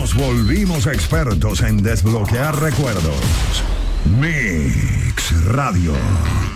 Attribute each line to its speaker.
Speaker 1: nos volvimos expertos en desbloquear recuerdos. Mix Radio.